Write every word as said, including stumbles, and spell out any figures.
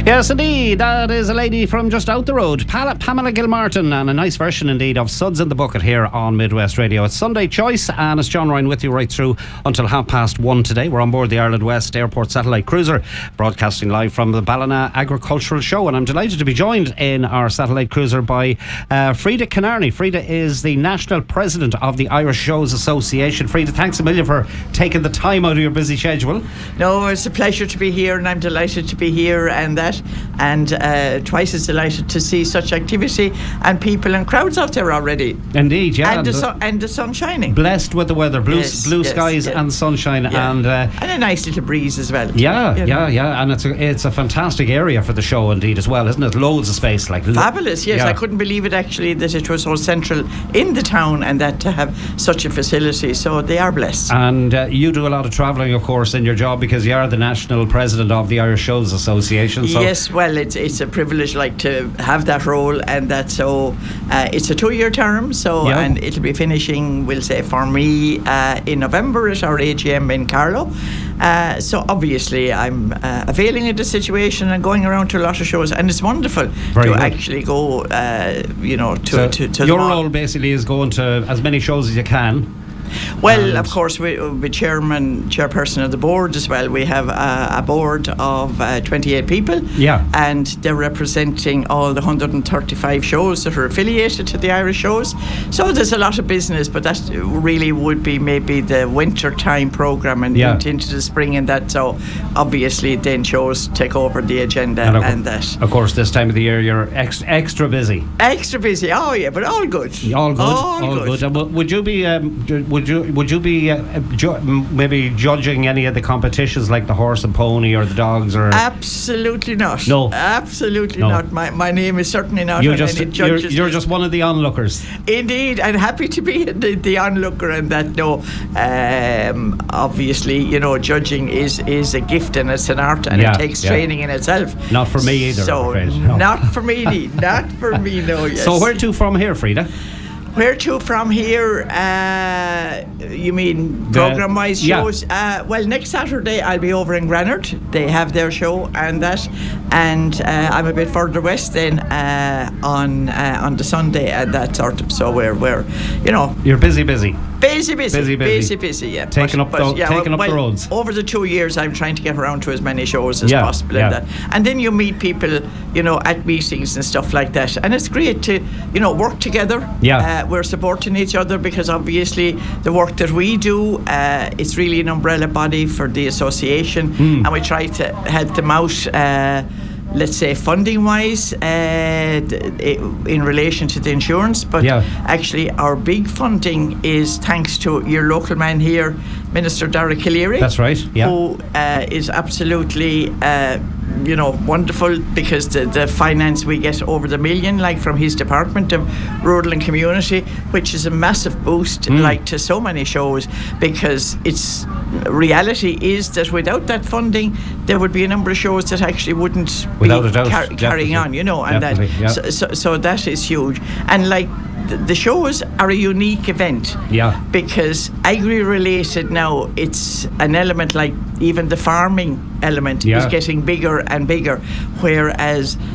Yes, indeed. That is a lady from just out the road, Pala, Pamela Gilmartin, and a nice version indeed of Suds in the Bucket here on Midwest Radio. It's Sunday Choice, and it's John Ryan with you right through until half past one today. We're on board the Ireland West Airport Satellite Cruiser, broadcasting live from the Ballina Agricultural Show, and I'm delighted to be joined in our Satellite Cruiser by uh, Frida Kinarney. Frida is the National President of the Irish Shows Association. Frida, thanks a million for taking the time out of your busy schedule. No, it's a pleasure to be here, and I'm delighted to be here and that, and uh, twice as delighted to see such activity and people and crowds out there already. Indeed, yeah. And, and, the, sun, and the sun shining. Blessed with the weather, blue, yes, blue yes, skies yes. and sunshine, yeah. and uh, and a nice little breeze as well. Yeah, you yeah, know. yeah, and it's a it's a fantastic area for the show indeed as well, isn't it? Loads of space, like fabulous. Yes, yeah. I couldn't believe it actually that it was so central in the town and that to have such a facility. So they are blessed. And uh, you do a lot of travelling, of course, in your job because you are the National President of the Irish Shows Association. So yes, well, it's it's a privilege, like, to have that role, and that so uh, it's a two-year term. So yeah. and it'll be finishing, we'll say, for me uh, in November at our A G M in Carlow. Uh, so obviously I'm uh, availing of the situation and going around to a lot of shows, and it's wonderful Very to good. actually go, uh, you know, to so to, to your the role basically is going to as many shows as you can. Well, and of course, we, we chairman, chairperson of the board as well. We have a, a board of uh, twenty-eight people, yeah, and they're representing all the one hundred thirty-five shows that are affiliated to the Irish Shows. So there's a lot of business, but that really would be maybe the winter time programme and yeah. into the spring and that. So obviously then shows take over the agenda and, of, and that. Of course, this time of the year you're ex- extra busy. Extra busy. Oh yeah, but all good. All good. All, all good. good. And w- would you be? Um, would you? Would you be uh, ju- maybe judging any of the competitions like the horse and pony or the dogs or? Absolutely not. No. Absolutely no. not. My my name is certainly not. You're on just any you're, judges you're list. just one of the onlookers. Indeed, and happy to be the, the onlooker, and that. No, um, obviously, you know, judging is is a gift and it's an art, and yeah, it takes yeah. training in itself. Not for me either. So I'm afraid. No. not for me, not for me. No. Yes. So where to from here, Frida? Where to from here? Uh, you mean program-wise yeah. shows? Uh, well, next Saturday I'll be over in Granard. They have their show and that, and uh, I'm a bit further west then uh, on uh, on the Sunday and that sort of. So we're we're you know you're busy, busy. Busy, busy, busy, busy, busy, busy, yeah. Taking but, up, the, yeah, taking well, up the roads. Over the two years, I'm trying to get around to as many shows as yeah, possible, yeah. and that. And then you meet people, you know, at meetings and stuff like that. And it's great to, you know, work together. Yeah, uh, we're supporting each other because obviously the work that we do, uh, it's really an umbrella body for the association, mm. and we try to help them out. Uh, let's say funding wise uh, in relation to the insurance, but yeah. actually our big funding is thanks to your local man here, Minister Derek O'Leary. That's right, yeah. Who uh, is absolutely uh, you know, wonderful, because the, the finance we get over the million, like from his Department of Rural and Community, which is a massive boost, mm. like to so many shows, because it's reality is that without that funding there would be a number of shows that actually wouldn't Without be a doubt, car- carrying on, you know, and that yeah. so, so, so that is huge. And like the, the shows are a unique event, yeah, because agri-related now, it's an element like even the farming element yeah. is getting bigger and bigger, whereas